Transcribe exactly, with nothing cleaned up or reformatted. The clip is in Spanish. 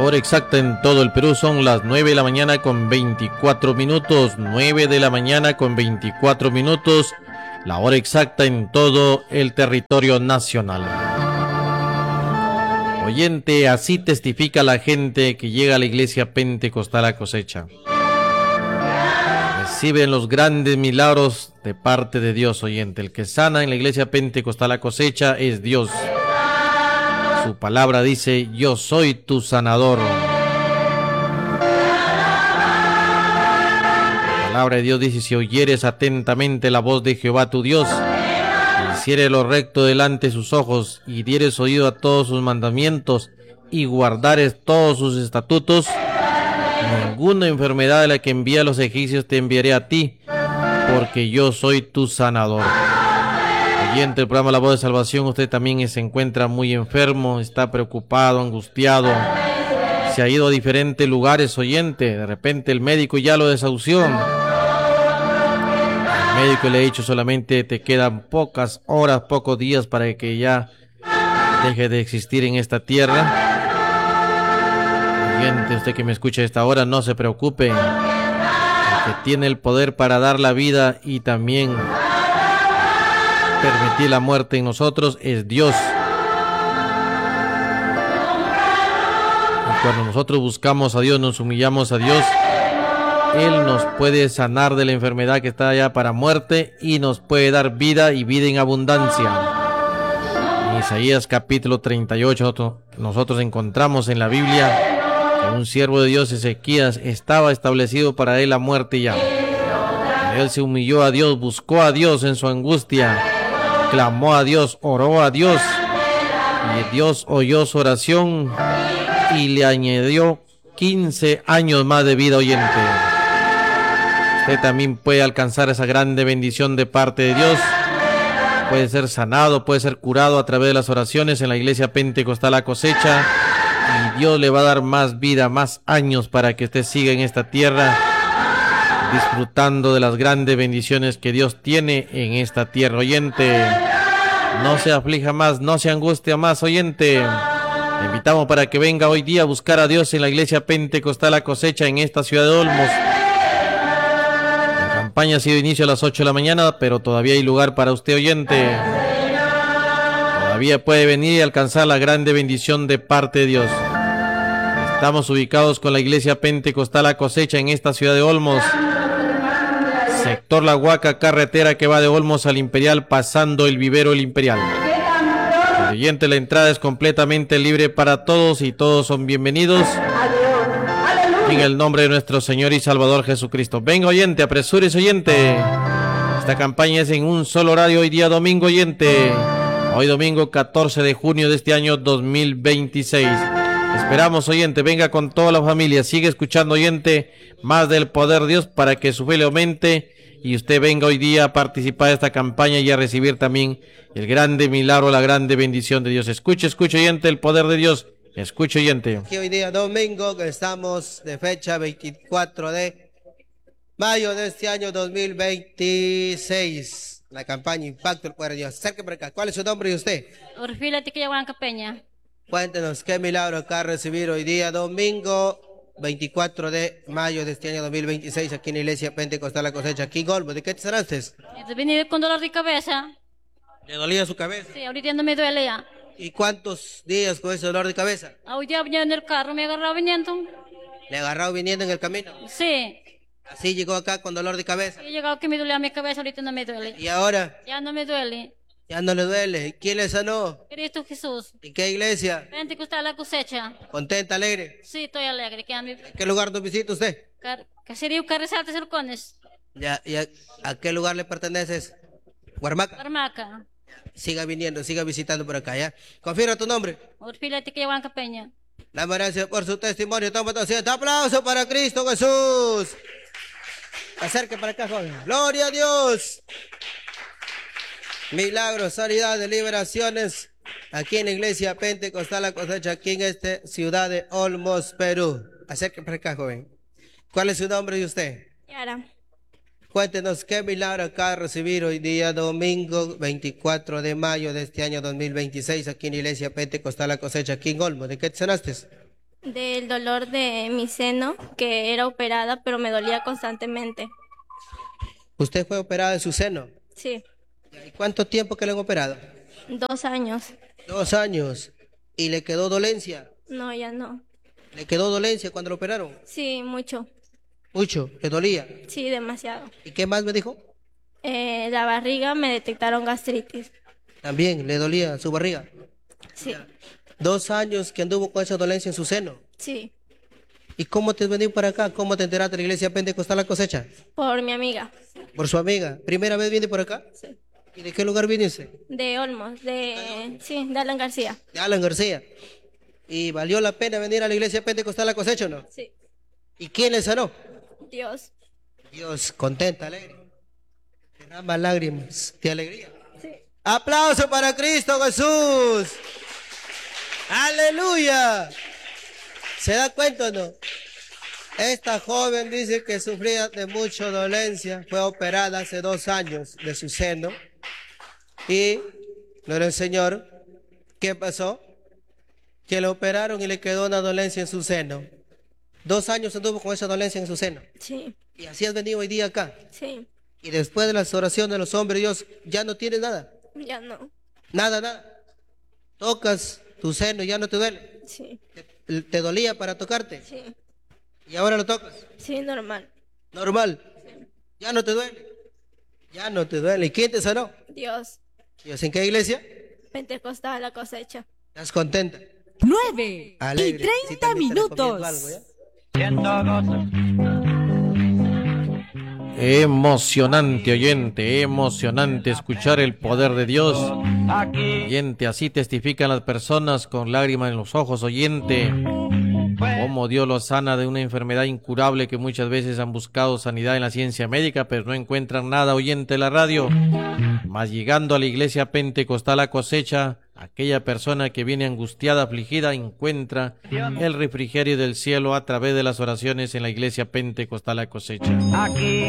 hora exacta en todo el Perú son las nueve de la mañana con veinticuatro minutos. nueve de la mañana con veinticuatro minutos. La hora exacta en todo el territorio nacional. Oyente, así testifica la gente que llega a la iglesia pentecostal a Cosecha. Reciben los grandes milagros de parte de Dios, oyente. El que sana en la iglesia pentecostal a Cosecha es Dios. Su palabra dice: yo soy tu sanador. La palabra de Dios dice: si oyeres atentamente la voz de Jehová tu Dios, y hicieres lo recto delante de sus ojos, y dieres oído a todos sus mandamientos, y guardares todos sus estatutos, ninguna enfermedad de la que envía a los egipcios te enviaré a ti, porque yo soy tu sanador. Oyente del programa La Voz de Salvación, usted también se encuentra muy enfermo, está preocupado, angustiado, se ha ido a diferentes lugares, oyente, de repente el médico ya lo desahució. El médico le ha dicho solamente te quedan pocas horas, pocos días para que ya deje de existir en esta tierra. Oyente, usted que me escucha a esta hora, no se preocupe, el que tiene el poder para dar la vida y también permitir la muerte en nosotros es Dios. Y cuando nosotros buscamos a Dios, nos humillamos a Dios, Él nos puede sanar de la enfermedad que está allá para muerte y nos puede dar vida y vida en abundancia. En Isaías capítulo treinta y ocho nosotros encontramos en la Biblia que un siervo de Dios, Ezequías, estaba establecido para él la muerte ya. Él se humilló a Dios, buscó a Dios en su angustia, clamó a Dios, oró a Dios, y Dios oyó su oración y le añadió quince años más de vida, oyente. Usted también puede alcanzar esa grande bendición de parte de Dios. Puede ser sanado, puede ser curado a través de las oraciones en la iglesia pentecostal a Cosecha, y Dios le va a dar más vida, más años para que usted siga en esta tierra disfrutando de las grandes bendiciones que Dios tiene en esta tierra, oyente. No se aflija más, no se angustia más, oyente. Le invitamos para que venga hoy día a buscar a Dios en la iglesia pentecostal a Cosecha en esta ciudad de Olmos. La campaña ha sido inicio a las ocho de la mañana, pero todavía hay lugar para usted, oyente. Todavía puede venir y alcanzar la grande bendición de parte de Dios. Estamos ubicados con la iglesia pentecostal a Cosecha en esta ciudad de Olmos. Sector La Huaca, carretera que va de Olmos al Imperial, pasando el vivero El Imperial. Oyente, la entrada es completamente libre para todos y todos son bienvenidos en el nombre de nuestro Señor y Salvador Jesucristo. Venga, oyente, apresúrese, oyente. Esta campaña es en un solo horario, hoy día domingo, oyente. Hoy domingo catorce de junio de este año dos mil veintiséis. Esperamos, oyente, venga con toda la familia, sigue escuchando, oyente, más del poder de Dios para que su fe le aumente y usted venga hoy día a participar de esta campaña y a recibir también el grande milagro, la grande bendición de Dios. Escuche, escuche, oyente, el poder de Dios. Escuche, oyente. Aquí hoy día domingo, que estamos de fecha veinticuatro de mayo de este año dos mil veintiséis. La campaña Impacto el Poder de Dios. Acerque por acá. ¿Cuál es su nombre y usted? Orfila Tiquilla Peña. Cuéntenos qué milagro acá a recibir hoy día domingo veinticuatro de mayo de este año dos mil veintiséis aquí en la iglesia pentecostal La Cosecha, aquí en Olmos. ¿De qué te sanaste? Vine con dolor de cabeza. ¿Le dolía su cabeza? Sí, ahorita no me duele ya. ¿Y cuántos días con ese dolor de cabeza? Hoy día venía en el carro, me agarraba viniendo. ¿Le agarrado viniendo en el camino? Sí. Así llegó acá con dolor de cabeza. He llegado que me dolía mi cabeza, ahorita no me duele. ¿Y ahora? Ya no me duele. Ya no le duele. ¿Quién le sanó? Cristo Jesús. ¿En qué iglesia? Pentecostal La Cosecha. ¿Contenta, alegre? Sí, estoy alegre. ¿Qué, mi... ¿Qué lugar nos visita usted? Car... Caserío Carrizales Cercones. Ya, ya, ¿a qué lugar le perteneces? Huarmaca. Huarmaca. Siga viniendo, siga visitando por acá, ¿ya? Confirma tu nombre. Orfila Tiquilla Peña. Damos gracias por su testimonio. Toma asiento. Aplauso para Cristo Jesús. Acerque para acá, joven. Gloria a Dios. Milagros, sanidades, liberaciones aquí en la iglesia pentecostal La Cosecha, aquí en esta ciudad de Olmos, Perú. Acerque para acá, joven. ¿Cuál es su nombre de usted? Yara. Cuéntenos qué milagro acá recibir hoy día domingo veinticuatro de mayo de este año dos mil veintiséis aquí en la iglesia pentecostal La Cosecha, aquí en Olmos. ¿De qué te sanaste? Del dolor de mi seno, que era operada, pero me dolía constantemente. Usted fue operada de su seno. Sí, ¿Y cuánto tiempo que le han operado? dos años. Dos años. ¿Y le quedó dolencia? No, ya no. ¿Le quedó dolencia cuando lo operaron? Sí, mucho. Mucho, le dolía. Sí, demasiado. ¿Y qué más me dijo? Eh, la barriga me detectaron gastritis. También le dolía su barriga. Sí, Dos años que anduvo con esa dolencia en su seno. sí, ¿Y cómo te has venido para acá? ¿Cómo te enteraste de la iglesia Pentecostal La Cosecha? por mi amiga. Por su amiga. ¿Primera vez viene por acá? Sí. ¿Y de qué lugar viene usted? De Olmos, de... Sí, de Alan García. De Alan García. ¿Y valió la pena venir a la iglesia Pentecostal La Cosecha o no? Sí. ¿Y quién le sanó? Dios. Dios, contenta, alegre. Derrama lágrimas de alegría. Sí. Aplauso para Cristo Jesús. Aleluya. ¿Se da cuenta o no? Esta joven dice que sufría de mucha dolencia. Fue operada hace dos años de su seno. Y, gloria al Señor, ¿qué pasó? Que le operaron y le quedó una dolencia en su seno. Dos años anduvo con esa dolencia en su seno. Sí, Y así has venido hoy día acá. sí. Y después de las oraciones de los hombres, Dios, ya no tienes nada. Ya no. Nada, nada. Tocas tu seno y ya no te duele. Sí, Te, te dolía para tocarte. sí. Y ahora lo tocas. Sí, normal. Normal. Ya no te duele. Ya no te duele. ¿Y quién te sanó? Dios. Dios, ¿en qué iglesia? Pentecostal La Cosecha. ¿Estás contenta? nueve y Alegre. Sí, treinta también te recomiendo minutos. algo, ¿ya? Emocionante, oyente, emocionante escuchar el poder de Dios. Oyente, así testifican las personas con lágrimas en los ojos, oyente. Cómo Dios los sana de una enfermedad incurable que muchas veces han buscado sanidad en la ciencia médica, pero no encuentran nada, oyente de la radio. Mas llegando a la iglesia Pentecostal La Cosecha, aquella persona que viene angustiada, afligida, encuentra el refrigerio del cielo a través de las oraciones en la iglesia Pentecostal La Cosecha.